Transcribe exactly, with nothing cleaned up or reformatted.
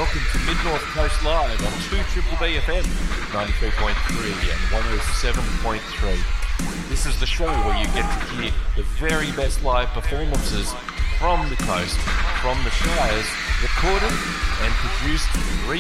welcome to Mid-North Coast Live on two Triple B F M, ninety-three point three and one oh seven point three. This is the show where you get to hear the very best live performances from the coast, from the Shires, recorded and produced